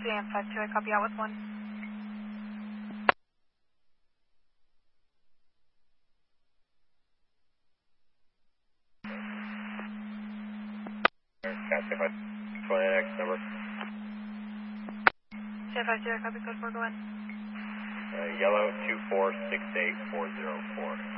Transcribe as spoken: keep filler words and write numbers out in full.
B A M five two, I copy out with one. Copy five twenty X number. J five two, I copy code four, go in. Uh, yellow two four six eight four zero four.